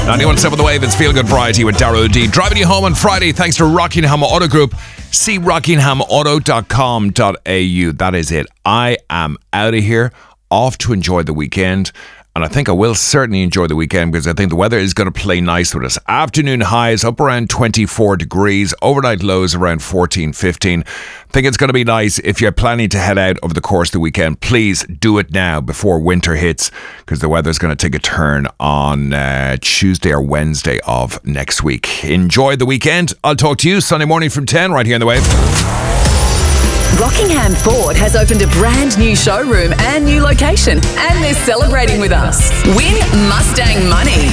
91.7 The Wave, it's Feel Good Variety with Darrow D. Driving you home on Friday thanks to Rockingham Auto Group. See rockinghamauto.com.au. That is it. I am out of here, off to enjoy the weekend. And I think I will certainly enjoy the weekend because I think the weather is going to play nice with us. Afternoon highs up around 24 degrees. Overnight lows around 14, 15. I think it's going to be nice. If you're planning to head out over the course of the weekend, please do it now before winter hits because the weather is going to take a turn on Tuesday or Wednesday of next week. Enjoy the weekend. I'll talk to you Sunday morning from 10 right here on The Wave. Rockingham Ford has opened a brand new showroom and new location, and they're celebrating with us. Win Mustang money.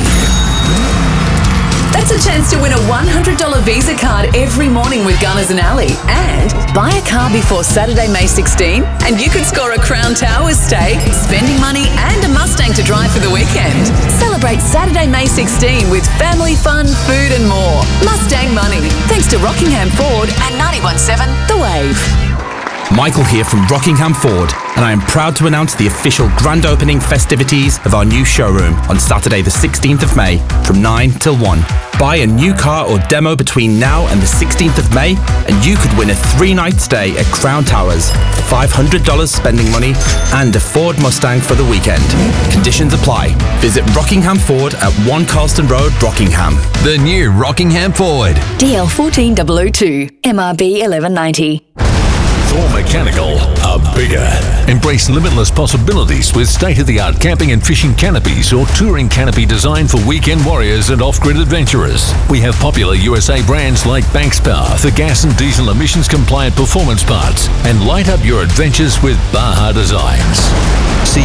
That's a chance to win a $100 Visa card every morning with Gunners and Alley. And buy a car before Saturday, May 16, and you could score a Crown Towers stay, spending money and a Mustang to drive for the weekend. Celebrate Saturday, May 16 with family fun, food and more. Mustang money. Thanks to Rockingham Ford and 91.7 The Wave. Michael here from Rockingham Ford, and I am proud to announce the official grand opening festivities of our new showroom on Saturday the 16th of May from 9 till 1. Buy a new car or demo between now and the 16th of May and you could win a 3-night stay at Crown Towers, $500 spending money and a Ford Mustang for the weekend. Conditions apply. Visit Rockingham Ford at 1 Carlston Road, Rockingham. The new Rockingham Ford. DL 14002, MRB 1190. Thor Mechanical are bigger. Embrace limitless possibilities with state-of-the-art camping and fishing canopies or touring canopy design for weekend warriors and off-grid adventurers. We have popular USA brands like Banks Power for gas and diesel emissions compliant performance parts, and light up your adventures with Baja Designs. See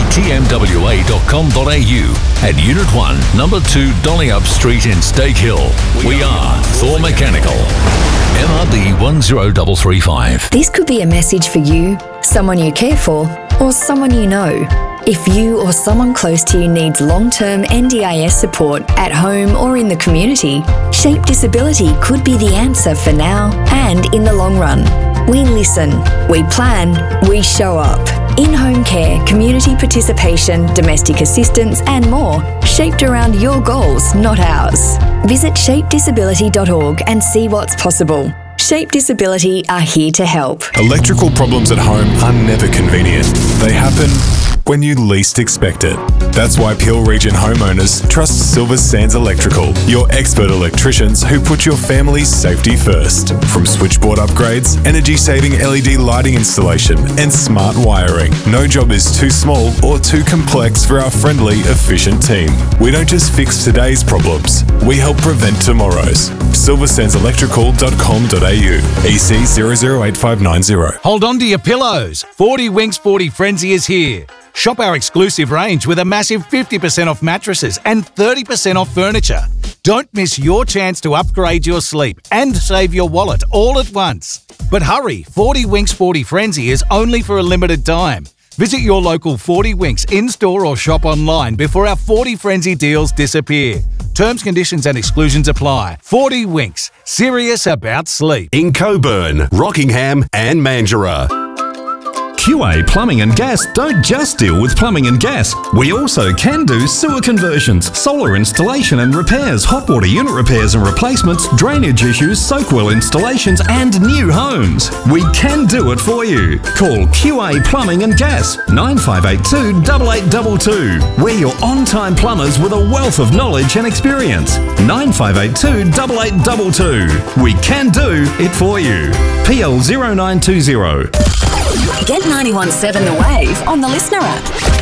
tmwa.com.au at Unit 1, Number 2 Dollyup Street in Stake Hill. We are Thor Mechanical. MRB 10335. This could be a message for you, someone you care for, or someone you know. If you or someone close to you needs long-term NDIS support at home or in the community, Shape Disability could be the answer for now and in the long run. We listen, we plan, we show up. In-home care, community participation, domestic assistance and more, shaped around your goals, not ours. Visit shapedisability.org and see what's possible. Shape Disability are here to help. Electrical problems at home are never convenient. They happen when you least expect it. That's why Peel Region homeowners trust Silver Sands Electrical, your expert electricians who put your family's safety first. From switchboard upgrades, energy-saving LED lighting installation, and smart wiring, no job is too small or too complex for our friendly, efficient team. We don't just fix today's problems, we help prevent tomorrow's. silversandselectrical.com.au, EC 008590. Hold on to your pillows. 40 Winks 40 Frenzy is here. Shop our exclusive range with a massive 50% off mattresses and 30% off furniture. Don't miss your chance to upgrade your sleep and save your wallet all at once. But hurry, 40 Winks 40 Frenzy is only for a limited time. Visit your local 40 Winks in-store or shop online before our 40 Frenzy deals disappear. Terms, conditions and exclusions apply. 40 Winks, serious about sleep. In Coburn, Rockingham and Mandurah. QA Plumbing and Gas don't just deal with plumbing and gas. We also can do sewer conversions, solar installation and repairs, hot water unit repairs and replacements, drainage issues, soak well installations and new homes. We can do it for you. Call QA Plumbing and Gas 9582 8822. We're your on-time plumbers with a wealth of knowledge and experience. 9582 8822. We can do it for you. PL 0920. Get 91.7 The Wave on the Listener app.